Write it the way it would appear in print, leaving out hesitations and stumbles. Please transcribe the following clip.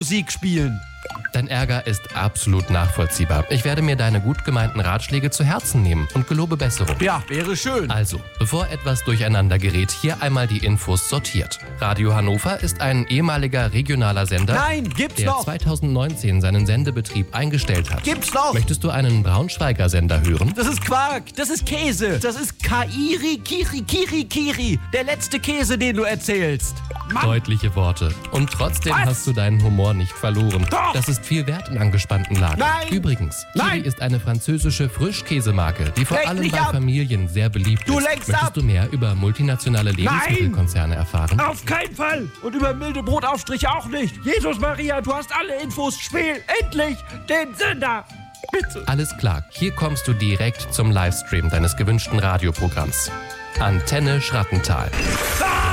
Musik spielen. Dein Ärger ist absolut nachvollziehbar. Ich werde mir deine gut gemeinten Ratschläge zu Herzen nehmen und gelobe Besserung. Ja, wäre schön. Also, bevor etwas durcheinander gerät, hier einmal die Infos sortiert. Radio Hannover ist ein ehemaliger regionaler Sender, Nein, gibt's der noch. 2019 seinen Sendebetrieb eingestellt hat. Gibt's noch. Möchtest du einen Braunschweiger Sender hören? Das ist Quark, das ist Käse. Das ist Kairi, Kiri. Der letzte Käse, den du erzählst. Mann. Deutliche Worte. Und trotzdem Was? hast du deinen Humor nicht verloren. Doch. Das ist viel wert in angespannten Lagen. Nein. Übrigens, Kiri Nein. ist eine französische Frischkäsemarke, die vor Lenk allem nicht bei ab. Familien sehr beliebt Du ist. lenkst Möchtest ab. du mehr über multinationale Lebensmittelkonzerne erfahren? Auf keinen Fall. Und über milde Brotaufstriche auch nicht. Jesus Maria, du hast alle Infos. Spiel endlich den Sender. Bitte. Alles klar, hier kommst du direkt zum Livestream deines gewünschten Radioprogramms. Antenne Schrattental. Ah!